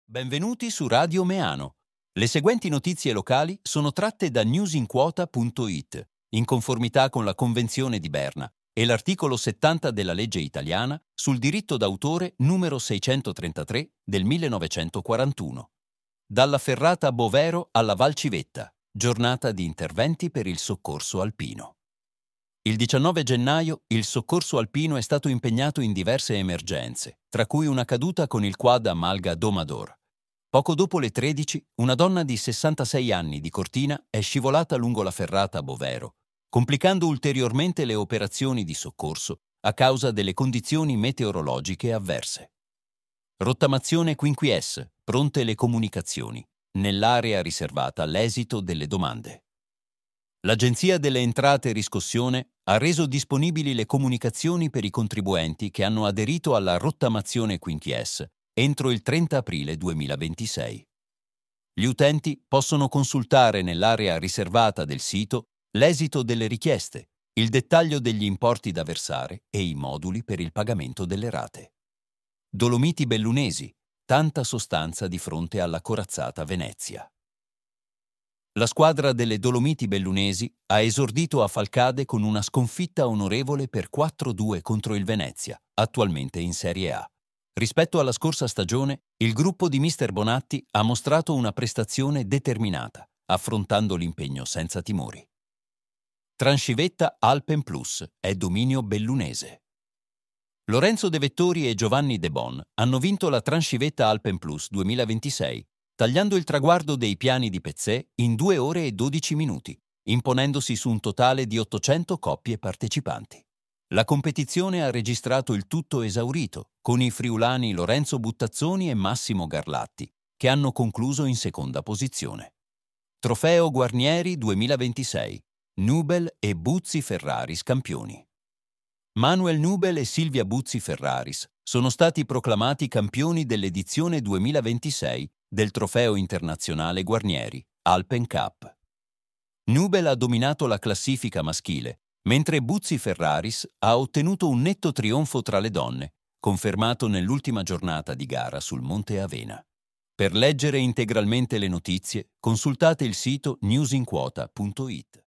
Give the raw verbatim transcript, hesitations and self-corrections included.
Benvenuti su Radio Meano. Le seguenti notizie locali sono tratte da newsinquota punto it, in conformità con la Convenzione di Berna e l'articolo settanta della legge italiana sul diritto d'autore numero seicentotrentatré del millenovecentoquarantuno. Dalla ferrata Bovero alla Val Civetta, giornata di interventi per il soccorso alpino. Il diciannove gennaio il soccorso alpino è stato impegnato in diverse emergenze, tra cui una caduta con il quad a Malga Domador. Poco dopo le tredici, una donna di sessantasei anni di Cortina è scivolata lungo la ferrata Bovero, complicando ulteriormente le operazioni di soccorso a causa delle condizioni meteorologiche avverse. Rottamazione Quinquies, pronte le comunicazioni, nell'area riservata all'esito delle domande. L'Agenzia delle Entrate e Riscossione ha reso disponibili le comunicazioni per i contribuenti che hanno aderito alla rottamazione Quinquies entro il trenta aprile duemilaventisei. Gli utenti possono consultare nell'area riservata del sito l'esito delle richieste, il dettaglio degli importi da versare e i moduli per il pagamento delle rate. Dolomiti Bellunesi, tanta sostanza di fronte alla corazzata Venezia. La squadra delle Dolomiti Bellunesi ha esordito a Falcade con una sconfitta onorevole per quattro a due contro il Venezia, attualmente in Serie A. Rispetto alla scorsa stagione, il gruppo di mister Bonatti ha mostrato una prestazione determinata, affrontando l'impegno senza timori. Transcivetta Alpen Plus è dominio bellunese. Lorenzo De Vettori e Giovanni De Bon hanno vinto la Transcivetta Alpen Plus duemilaventisei, tagliando il traguardo dei piani di Pezzè in due ore e dodici minuti, imponendosi su un totale di ottocento coppie partecipanti. La competizione ha registrato il tutto esaurito, con i friulani Lorenzo Buttazzoni e Massimo Garlatti, che hanno concluso in seconda posizione. Trofeo Guarnieri duemilaventisei, Nubel e Buzzi Ferraris campioni. Manuel Nubel e Silvia Buzzi Ferraris sono stati proclamati campioni dell'edizione duemilaventisei del Trofeo Internazionale Guarnieri, Alpen Cup. Nubel ha dominato la classifica maschile, mentre Buzzi Ferraris ha ottenuto un netto trionfo tra le donne, confermato nell'ultima giornata di gara sul Monte Avena. Per leggere integralmente le notizie, consultate il sito newsinquota punto it.